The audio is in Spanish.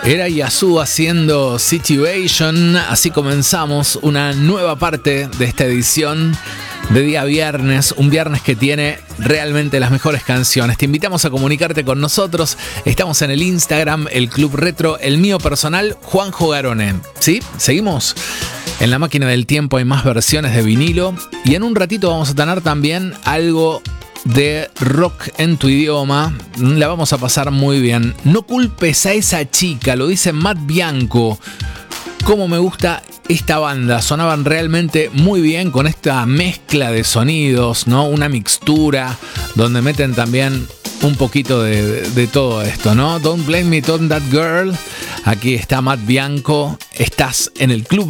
Era Yazoo haciendo Situation. Así comenzamos una nueva parte de esta edición de día viernes. Un viernes que tiene realmente las mejores canciones. Te invitamos a comunicarte con nosotros. Estamos en el Instagram, el Club Retro, el mío personal, Juanjo Garone. ¿Sí? ¿Seguimos? En la máquina del tiempo hay más versiones de vinilo. Y en un ratito vamos a tener también algo de rock en tu idioma. La vamos a pasar muy bien. No culpes a esa chica, lo dice Matt Bianco. Cómo me gusta esta banda. Sonaban realmente muy bien con esta mezcla de sonidos, ¿no? Una mixtura donde meten también un poquito de todo esto, ¿no? Don't blame me on that girl. Aquí está Matt Bianco. Estás en el Club